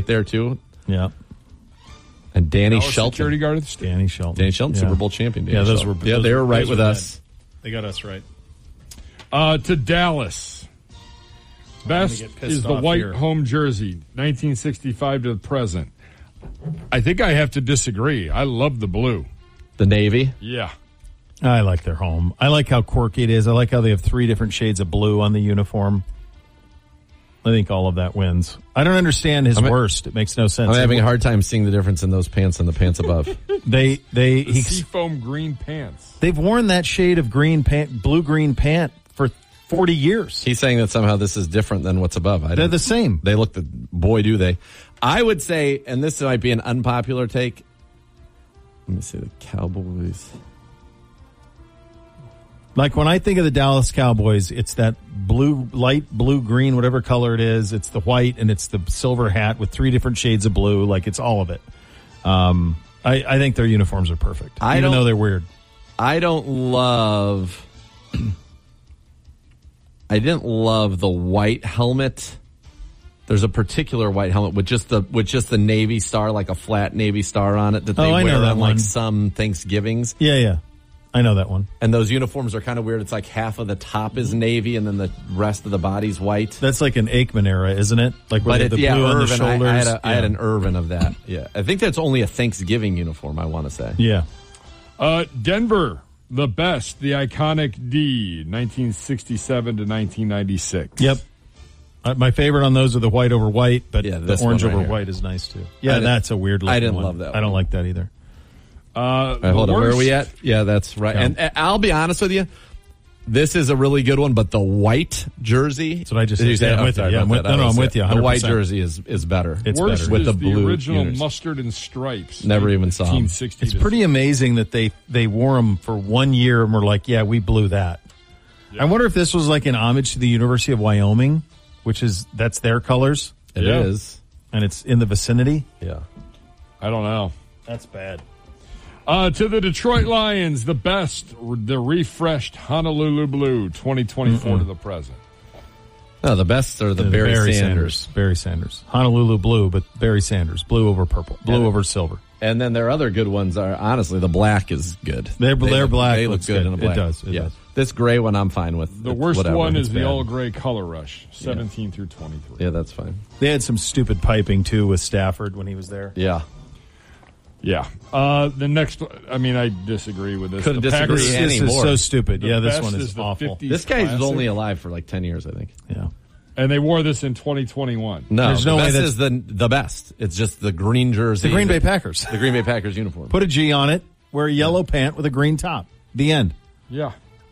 there, too. Yeah. And Danny Dallas Shelton. Security guard of the state. Danny Shelton. Danny Shelton, Super Bowl champion. Danny those Shelton. were. Yeah, they were right those with were us. They got us right. To Dallas. Best get pissed is the off white here. home jersey, 1965 to the present. I think I have to disagree. I love the blue. The Navy. Yeah. I like their home. I like how quirky it is. I like how they have 3 different shades of blue on the uniform. I think all of that wins. I don't understand his worst. It makes no sense. I'm having a hard time seeing the difference in those pants and the pants above. Seafoam green pants. They've worn that shade of green pant, blue-green pant for 40 years. He's saying that somehow this is different than what's above. They're the same. They look boy, do they. I would say, and this might be an unpopular take. Let me see the Cowboys. Like when I think of the Dallas Cowboys, it's that blue, light blue, green, whatever color it is. It's the white and it's the silver hat with 3 different shades of blue. Like it's all of it. I think their uniforms are perfect, even though they're weird. I don't love. I didn't love the white helmet. There's a particular white helmet with just the Navy star, like a flat Navy star on it that they wear on like some Thanksgivings. Yeah. I know that one. And those uniforms are kind of weird. It's like half of the top is navy and then the rest of the body's white. That's like an Aikman era, isn't it? Like where the blue on the shoulders. I had an Irvin of that. Yeah. I think that's only a Thanksgiving uniform, I want to say. Yeah. Denver, the best, the iconic D, 1967 to 1996. Yep. My favorite on those are the white over white, but the orange over here. white is nice too. Yeah, that's a weird looking I didn't one. love that I don't one. like that either. Hold on, where are we at? Yeah, that's right. Yeah. And I'll be honest with you, this is a really good one, but the white jersey. That's what I just Did you said. say? I'm with you. Yeah, I'm with you. 100%. The white jersey is better. It's Worst better. with is the blue original units. mustard and stripes. Never even saw 'em. 1960 It's to pretty amazing that they wore them for 1 year and were like, yeah, we blew that. Yeah. I wonder if this was like an homage to the University of Wyoming, that's their colors. It Yeah. is. And it's in the vicinity. Yeah. I don't know. That's bad. To the Detroit Lions, the best, the refreshed Honolulu Blue, 2024 to the present. No, the best are the Barry Sanders. Barry Sanders. Honolulu blue, but Barry Sanders. Blue over purple. Blue over silver. And then their other good ones are, honestly, the black is good. Their black They look looks good in a good. black. It does. It yeah. does. This gray one I'm fine with. The It's worst whatever. one is It's the bad. all gray color rush, 17 through 23. Yeah, that's fine. They had some stupid piping, too, with Stafford when he was there. Yeah. Yeah. The next, I disagree with this. Couldn't The disagree Packers- This is anymore. so stupid. The Yeah, this best one is the awful. 50s This guy's classic, only alive for like 10 years, I think. Yeah. and they wore this in 2021. No, There's the no way best that's- is the best. It's just the green jersey. The Green Bay Packers. The Green Bay Packers uniform. Put a G on it, wear a yellow pant with a green top. The end. Yeah.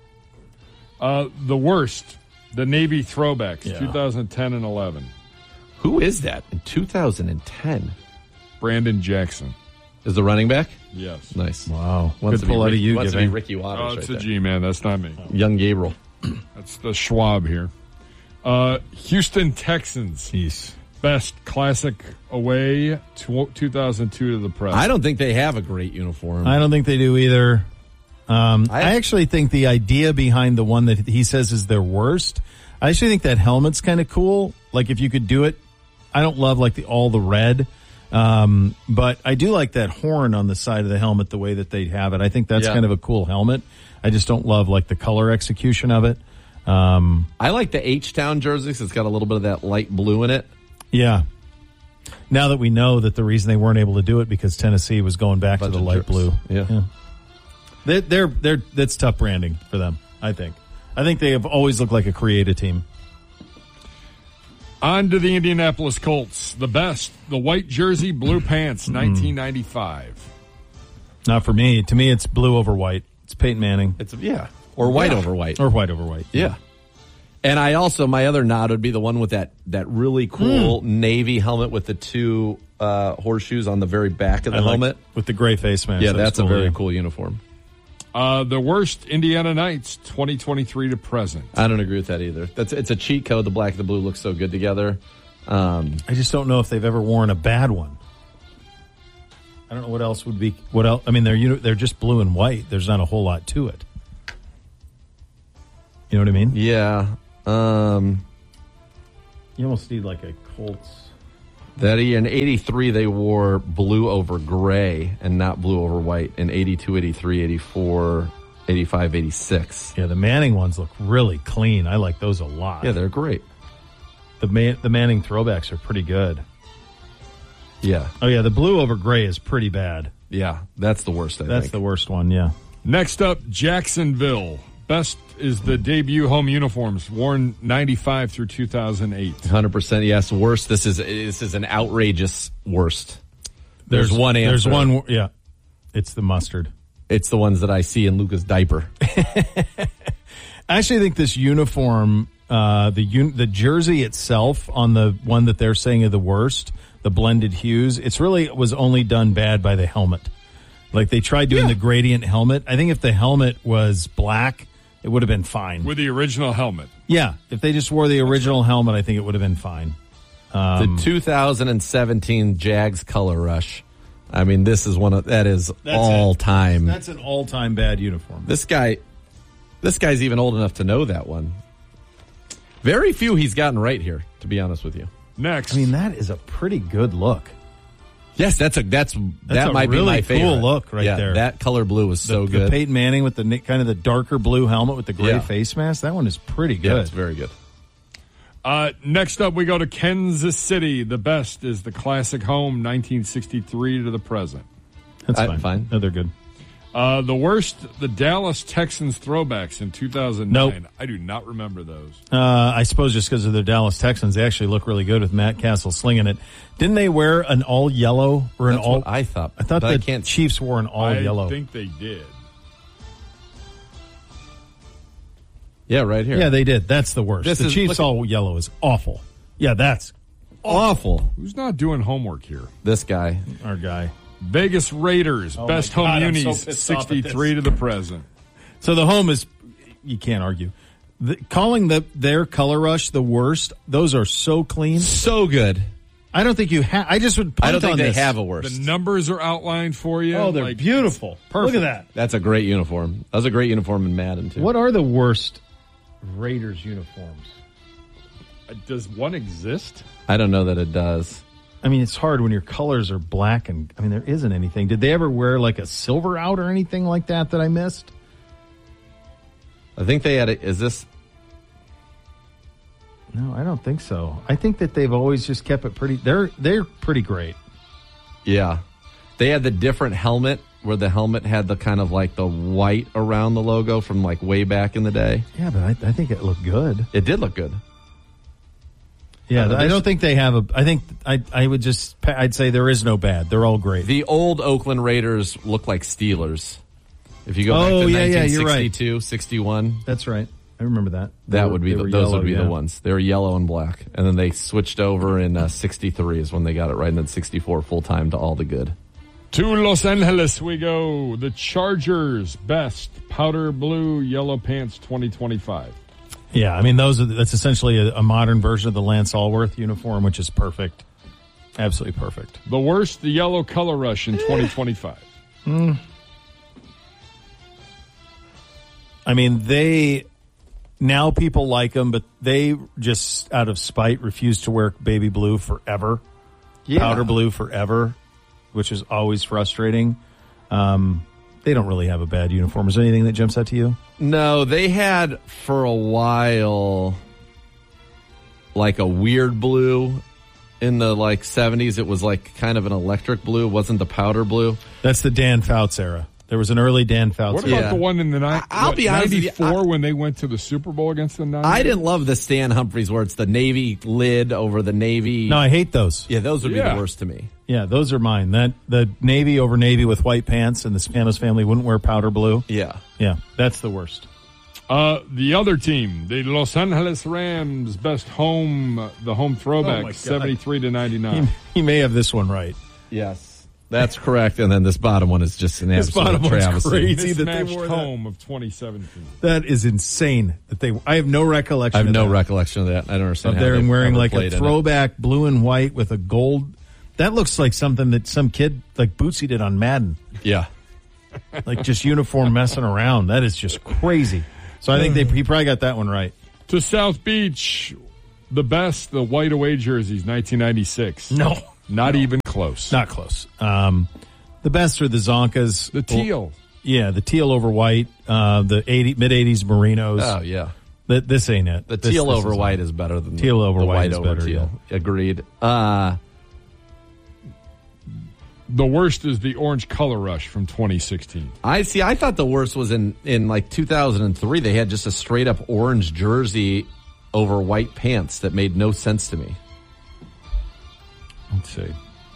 The worst, the Navy throwbacks, Yeah. 2010 and 11. Who is that in 2010? Brandon Jackson. Is the running back? Yes. Nice. Wow. Wants Good to be pull out of you, wants to be giving. Ricky Oh, Watters it's right a there. G, man. That's not me. Young Gabriel. That's the Schwab here. Houston Texans. Jeez. Best classic away, 2002 to the present. I don't think they have a great uniform. I don't think they do either. I actually think the idea behind the one that he says is their worst, I actually think that helmet's kind of cool. Like if you could do it, I don't love like all the red, but I do like that horn on the side of the helmet, the way that they have it. I think that's kind of a cool helmet. I just don't love like the color execution of it. I like the H-Town jersey because it's got a little bit of that light blue in it. Yeah. Now that we know that the reason they weren't able to do it because Tennessee was going back to the light jerks. blue. Yeah. They're that's tough branding for them, I think. I think they have always looked like a creative team. On to the Indianapolis Colts. The best, the white jersey, blue pants, 1995. Not for me. To me, it's blue over white. It's Peyton Manning. It's or white Yeah. over white. Or white over white. Yeah. And I also, my other nod would be the one with that really cool navy helmet with the two horseshoes on the very back of the helmet. With the gray face mask. Yeah, that's a very yeah. cool uniform. The worst, Indiana Knights, 2023 to present. I don't agree with that either. It's a cheat code. The black and the blue look so good together. I just don't know if they've ever worn a bad one. I don't know what else would be. What else? I mean, they're just blue and white. There's not a whole lot to it. You know what I mean? Yeah. You almost need like a Colts. That year in 83, they wore blue over gray and not blue over white. In 82, 83, 84, 85, 86. Yeah, the Manning ones look really clean. I like those a lot. Yeah, they're great. The Manning throwbacks are pretty good. Yeah. Oh, yeah, the blue over gray is pretty bad. Yeah, that's the worst, I think. That's the worst one, yeah. Next up, Jacksonville. Best is the debut home uniforms, worn 95 through 2008. 100%, yes. Worst. This is an outrageous worst. There's one answer. There's one, yeah. It's the mustard. It's the ones that I see in Luca's diaper. I actually think this uniform, the jersey itself on the one that they're saying are the worst, the blended hues, it's really was only done bad by the helmet. Like they tried doing the gradient helmet. I think if the helmet was black, it would have been fine. With the original helmet. Yeah. If they just wore the original helmet, I think it would have been fine. The 2017 Jags Color Rush. I mean, this is that's all time. That's an all-time bad uniform. This guy's even old enough to know that one. Very few he's gotten right here, to be honest with you. Next. I mean, that is a pretty good look. Yes, that might really be my favorite. Cool look there. That color blue is so good. The Peyton Manning with the kind of the darker blue helmet with the gray face mask. That one is pretty good. Yeah, it's very good. Next up, we go to Kansas City. The best is the classic home, 1963 to the present. That's fine. No, they're good. The worst, the Dallas Texans throwbacks in 2009. Nope. I do not remember those. I suppose just because of the Dallas Texans, they actually look really good with Matt Castle slinging it. Didn't they wear an all yellow or an all? I thought. I thought the Chiefs wore an all yellow. I think they did. Yeah, right here. Yeah, they did. That's the worst. The Chiefs all yellow is awful. Yeah, that's awful. Who's not doing homework here? This guy. Our guy. Vegas Raiders, best home unis, 63 to the present. So the home is, you can't argue. Calling their color rush the worst, those are so clean. So good. I don't think you have. I just would punt I don't think on they this. have a worst. The numbers are outlined for you. Oh, they're beautiful. Perfect. Look at that. That's a great uniform. That was a great uniform in Madden, too. What are the worst Raiders uniforms? Does one exist? I don't know that it does. I mean, it's hard when your colors are black and, I mean, there isn't anything. Did they ever wear like a silver out or anything like that I missed? I think they had is this? No, I don't think so. I think that they've always just kept it pretty, they're pretty great. Yeah. They had the different helmet where the helmet had the kind of like the white around the logo from like way back in the day. Yeah, but I think it looked good. It did look good. Yeah, I don't think they have I think I'd say there is no bad. They're all great. The old Oakland Raiders look like Steelers. If you go back to 1962, you're right. 61. That's right. I remember that. Those would be the ones. They were yellow and black. And then they switched over in 63 is when they got it right. And then 64 full-time to all the good. To Los Angeles we go. The Chargers, best powder blue, yellow pants 2025. Yeah, I mean, that's essentially a modern version of the Lance Allworth uniform, which is perfect. Absolutely perfect. The worst, the yellow color rush in 2025. I mean, now people like them, but they just, out of spite, refuse to wear baby blue forever. Yeah. Powder blue forever, which is always frustrating. They don't really have a bad uniform. Is there anything that jumps out to you? No, they had for a while like a weird blue in the like 70s. It was like kind of an electric blue. It wasn't the powder blue. That's the Dan Fouts era. There was an early Dan Fouts. What about the one in the I'll be honest 94 when they went to the Super Bowl against the Niners? I didn't love the Stan Humphries where it's the navy lid over the navy. No, I hate those. Yeah, those would be the worst to me. Yeah, those are mine. The navy over navy with white pants, and the Spanos family wouldn't wear powder blue. Yeah. Yeah, that's the worst. The other team, the Los Angeles Rams, best home, the home throwback, 73 to 99. He may have this one right. Yes. That's correct, and then this bottom one is just an absolute travesty. Crazy that they wore home of 2017. That is insane. I have no recollection. I have no recollection of that. I don't understand. Up there and wearing like a throwback blue and white with a gold. That looks like something that some kid like Bootsy did on Madden. Yeah, like just uniform messing around. That is just crazy. So I think he probably got that one right. To South Beach, the best, the white away jerseys, 1996. No. Not even close. Not close. The best are the Zonkas. The teal. The teal over white. The mid-'80s Merinos. Oh, yeah. This ain't it. The teal over white is better than teal over the white white over better, teal. Yeah. Agreed. The worst is the Orange Color Rush from 2016. I thought the worst was in like 2003. They had just a straight up orange jersey over white pants that made no sense to me. Let's see.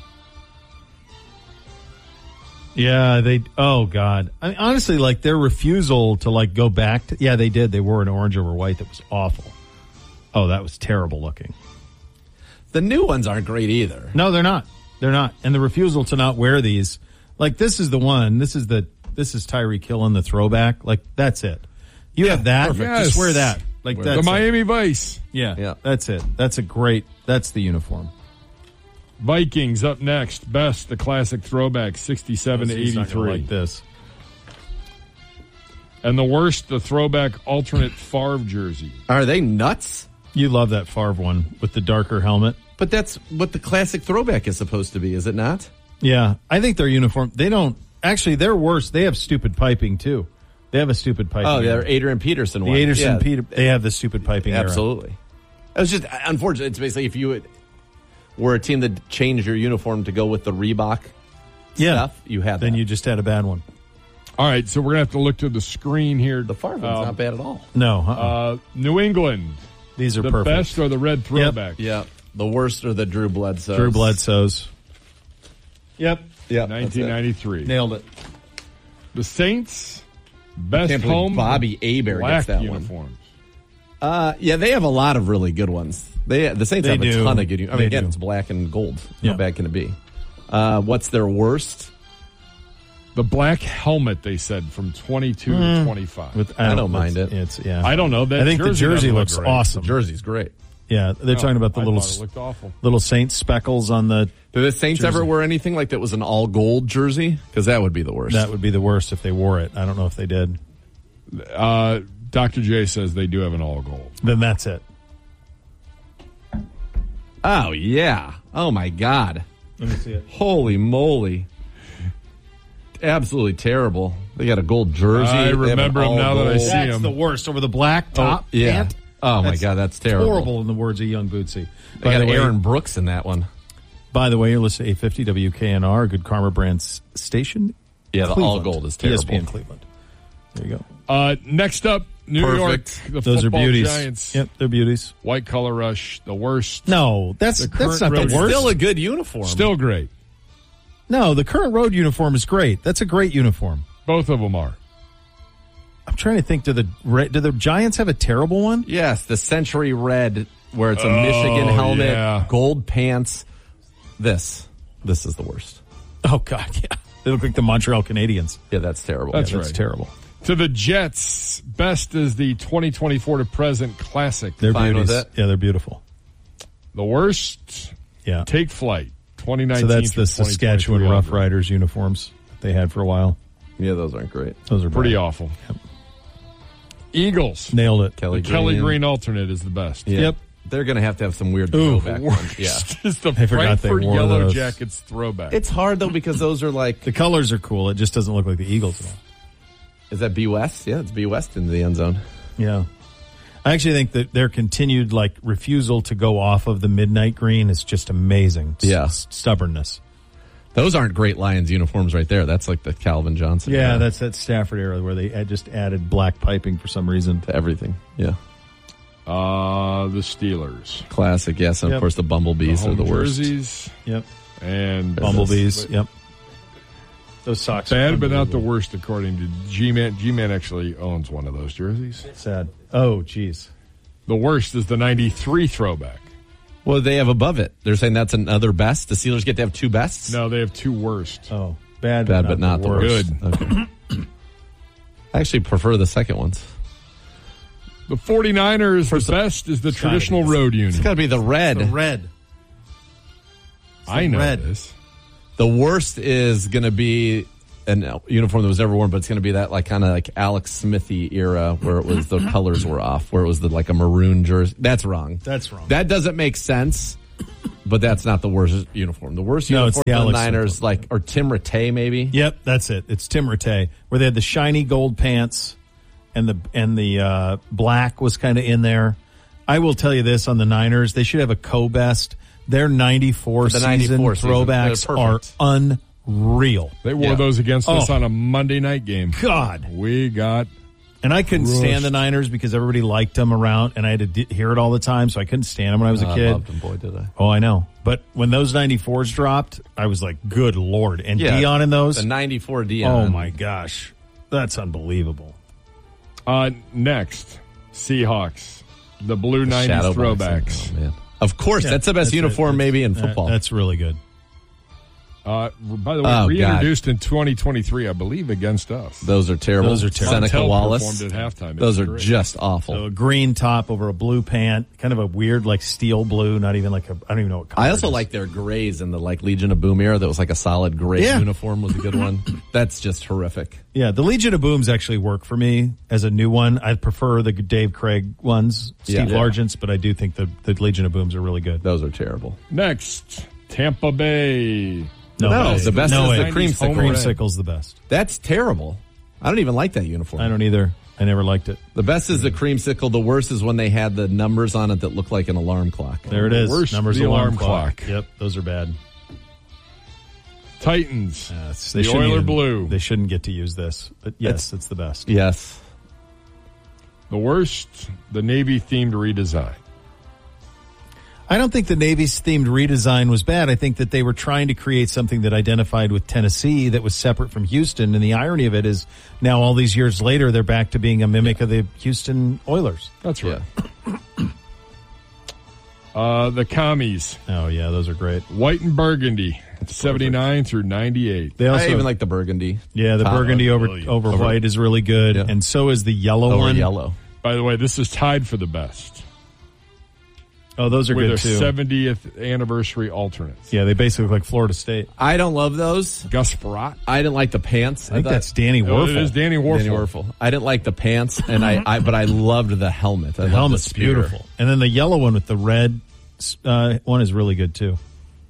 Yeah, oh God. I mean, honestly, like their refusal to like go back to, they did. They wore an orange over white that was awful. Oh, that was terrible looking. The new ones aren't great either. No, they're not. They're not. And the refusal to not wear these, like this is the one, this is Tyreek Hill in the throwback. Like that's it. You have that. Perfect. Yes. Just wear that. Like that's the Miami Vice. Yeah. That's it. That's the uniform. Vikings up next. Best, the classic throwback, 67 to 83. Like this. And the worst, the throwback alternate Favre jersey. Are they nuts? You love that Favre one with the darker helmet. But that's what the classic throwback is supposed to be, is it not? Yeah. I think their uniform, they're worse. They have stupid piping too. They have a stupid piping. Oh, they're Adrian Peterson one. They have the stupid piping. Absolutely. It was just unfortunate. It's basically if you were a team that changed your uniform to go with the Reebok stuff, you had that. Then you just had a bad one. All right, so we're going to have to look to the screen here. The Favre one's not bad at all. No. New England. These are the perfect. The best are the red throwbacks. Yeah. The worst are the Drew Bledsoes. Drew Bledsoes. Yep. 1993. Nailed it. The Saints, best home Bobby Aber gets that uniforms. One. They have a lot of really good ones. The Saints have a ton of good uniforms. I mean, again, it's black and gold. How bad can it be? What's their worst? The black helmet, they said, from 22 to 25. I don't mind it. I don't know. I think the jersey looks awesome. The jersey's great. Yeah, they're talking about the little Saints speckles on the. Do the Saints ever wear anything like that was an all gold jersey? Because that would be the worst. That would be the worst if they wore it. I don't know if they did. Dr. J says they do have an all gold. Then that's it. Oh, yeah. Oh, my God. Let me see it. Holy moly. Absolutely terrible. They got a gold jersey. I remember them now that I see them. That's the worst. Over the black top pant. Oh, my God, that's terrible. Horrible in the words of Young Bootsy. They got Aaron Brooks in that one. By the way, you're listening to 850 WKNR, Good Karma Brands station. Yeah, the all gold is terrible. ESPN Cleveland. There you go. Next up, New York. Those are beauties. Giants. Yep, they're beauties. White color rush, the worst. No, that's not the worst. Still a good uniform. Still great. No, the current road uniform is great. That's a great uniform. Both of them are. I'm trying to think. Do the Giants have a terrible one? Yes, the Century Red, where it's a Michigan helmet, gold pants. This is the worst. Oh God, yeah. They look like the Montreal Canadiens. Yeah, that's terrible. That's right. terrible. To the Jets, best is the 2024 to present classic. They're beauties. Yeah, they're beautiful. The worst, Take Flight, 2019. So that's the Saskatchewan Roughriders uniforms they had for a while. Yeah, those aren't great. Those are pretty awful. Yep. Eagles. Nailed it. Kelly Green alternate is the best. Yeah. Yep. They're going to have some weird throwback ones. Yeah. It's the Frankfurt Yellow Jackets throwback. It's hard, though, because those are like... The colors are cool. It just doesn't look like the Eagles at all. Is that B. West? Yeah, it's B. West in the end zone. Yeah. I actually think that their continued refusal to go off of the midnight green is just amazing. Stubbornness. Those aren't great Lions uniforms right there. That's like the Calvin Johnson. Yeah, that's that Stafford era where they just added black piping for some reason. To everything. Yeah. The Steelers. Classic, yes. And of course the Bumblebees are the worst. Jerseys. Yep. And Bumblebees. Yep. Those socks. Bad, but not the worst, according to G-Man. G-Man actually owns one of those jerseys. Sad. Oh, geez. The worst is the 93 throwback. Well, they have above it. They're saying that's another best. The Steelers get to have two bests? No, they have two worst. Oh, bad, but not the worst. Good. Okay. I actually prefer the second ones. The 49ers, the best is the traditional road union. It's got to be the red. The red. I know this. The worst is going to be a uniform that was never worn, but it's going to be that kind of Alex Smithy era where it was the colors were off, where it was a maroon jersey. That's wrong. That's wrong. That doesn't make sense. But that's not the worst uniform. The worst uniform for the Niners, or Tim Rattay, maybe. Yep, that's it. It's Tim Rattay, where they had the shiny gold pants, and the black was kind of in there. I will tell you this on the Niners, they should have a co-best. Their 94 season throwbacks are unreal. They wore those against us on a Monday night game. God, we got. And I couldn't stand the Niners because everybody liked them around, and I had to hear it all the time, so I couldn't stand them when I was a kid. I loved them, boy, did I. Oh, I know. But when those 94s dropped, I was like, good Lord. And Dion in those? The 94 Dion. Oh, my gosh. That's unbelievable. Next, Seahawks. The blue 90s throwbacks. Oh, man. Of course, that's the best uniform maybe in football. That's really good. By the way, reintroduced in 2023, I believe, against us. Those are terrible. Seneca Wallace. Performed at halftime. Those are just awful. So a green top over a blue pant, kind of a weird steel blue, not even I don't even know what color. I also like their grays in the Legion of Boom era. That was like a solid gray uniform was a good one. That's just horrific. Yeah, the Legion of Booms actually work for me as a new one. I prefer the Dave Craig ones, Steve Largent's, but I do think the Legion of Booms are really good. Those are terrible. Next, Tampa Bay. No, the best is the creamsicle. Creamsicle's the best. That's terrible. I don't even like that uniform. I don't either. I never liked it. The best is the creamsicle. The worst is when they had the numbers on it that looked like an alarm clock. There it is. Worst, numbers, the alarm clock. Yep, those are bad. Titans. The Oiler blue. They shouldn't get to use this. But yes, it's the best. Yes. The worst, the Navy-themed redesign. I don't think the Navy's themed redesign was bad. I think that they were trying to create something that identified with Tennessee that was separate from Houston. And the irony of it is now all these years later, they're back to being a mimic of the Houston Oilers. That's right. The commies. Oh, yeah, those are great. White and burgundy, 79 through 98. They also, I even like the burgundy. Yeah, the burgundy over white is really good. Yeah. And so is the yellow one. Yellow. By the way, this is tied for the best. Oh, those are good, too. With their 70th anniversary alternates. Yeah, they basically look like Florida State. I don't love those. Gus Frerotte. I didn't like the pants. I think that's Danny Werfel. It is Danny Werfel. I didn't like the pants, and but I loved the helmet. The helmet's beautiful. And then the yellow one with the red one is really good, too.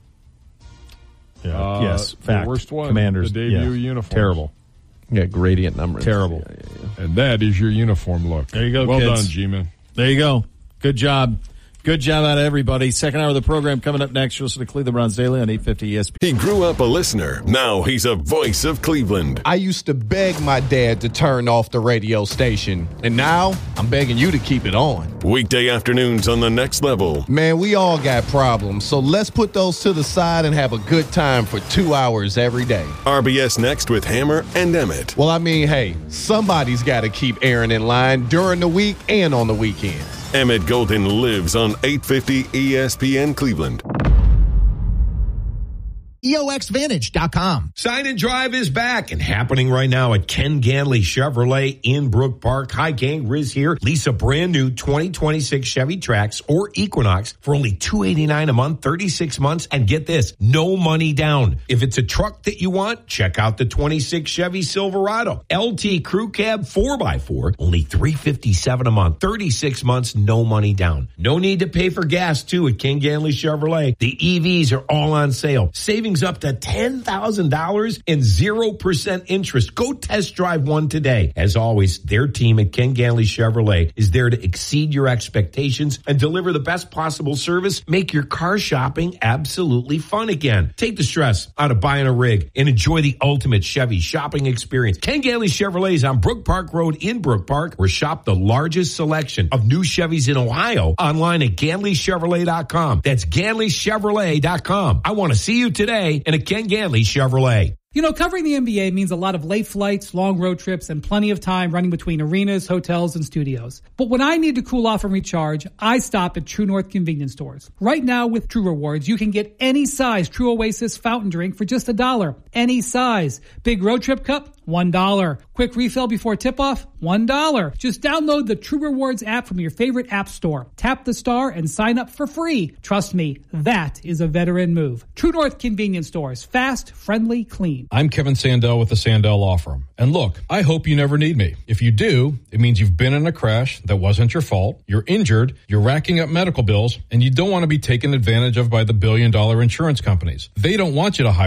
Yeah. Yes, fact. The worst one. Commanders. The debut uniform. Terrible. Yeah, gradient numbers. Terrible. Yeah. And that is your uniform look. There you go, well kids. Well done, G-Man. There you go. Good job. Good job out of everybody. Second hour of the program coming up next. You'll listen to Cleveland Browns Daily on 850 ESPN. He grew up a listener. Now he's a voice of Cleveland. I used to beg my dad to turn off the radio station, and now I'm begging you to keep it on. Weekday afternoons on The Next Level. Man, we all got problems, so let's put those to the side and have a good time for 2 hours every day. RBS Next with Hammer and Emmett. Well, I mean, hey, somebody's got to keep Aaron in line during the week and on the weekends. Emmett Golden lives on 850 ESPN Cleveland. EOXVantage.com. Sign and Drive is back and happening right now at Ken Ganley Chevrolet in Brook Park. Hi, gang. Riz here. Lease a brand new 2026 Chevy Trax or Equinox for only $289 a month, 36 months. And get this, no money down. If it's a truck that you want, check out the 26 Chevy Silverado. LT Crew Cab 4x4, only $357 a month, 36 months, no money down. No need to pay for gas, too, at Ken Ganley Chevrolet. The EVs are all on sale. Savings up to $10,000 and 0% interest. Go test drive one today. As always, their team at Ken Ganley Chevrolet is there to exceed your expectations and deliver the best possible service. Make your car shopping absolutely fun again. Take the stress out of buying a rig and enjoy the ultimate Chevy shopping experience. Ken Ganley Chevrolet is on Brook Park Road in Brook Park, or shop the largest selection of new Chevys in Ohio online at GanleyChevrolet.com. That's GanleyChevrolet.com. I want to see you today and a Ken Ganley Chevrolet. You know, covering the NBA means a lot of late flights, long road trips, and plenty of time running between arenas, hotels, and studios. But when I need to cool off and recharge, I stop at True North convenience stores. Right now with True Rewards, you can get any size True Oasis fountain drink for just $1. Any size. Big road trip cup? $1. Quick refill before tip-off? $1. Just download the True Rewards app from your favorite app store. Tap the star and sign up for free. Trust me, that is a veteran move. True North Convenience Stores. Fast, friendly, clean. I'm Kevin Sandell with the Sandell Law Firm. And look, I hope you never need me. If you do, it means you've been in a crash that wasn't your fault, you're injured, you're racking up medical bills, and you don't want to be taken advantage of by the billion-dollar insurance companies. They don't want you to hire